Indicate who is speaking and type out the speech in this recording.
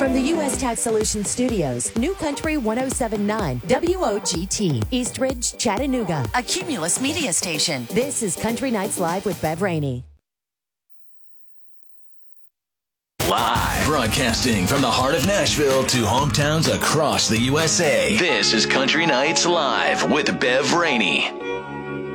Speaker 1: From the U.S. Tax Solutions Studios, New Country 107.9, WOGT, East Ridge, Chattanooga, a Cumulus media station. This is Country Nights Live with Bev Rainey.
Speaker 2: Live, broadcasting from the heart of Nashville to hometowns across the USA. This is Country Nights Live with Bev Rainey.